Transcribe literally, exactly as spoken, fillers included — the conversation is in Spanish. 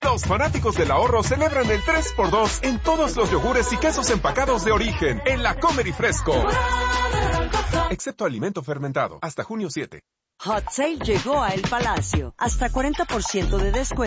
Los fanáticos del ahorro celebran el tres por dos en todos los yogures y quesos empacados de origen en la Comer y Fresco. Excepto alimento fermentado. Hasta junio siete. Hot Sale llegó a El Palacio. Hasta cuarenta por ciento de descuento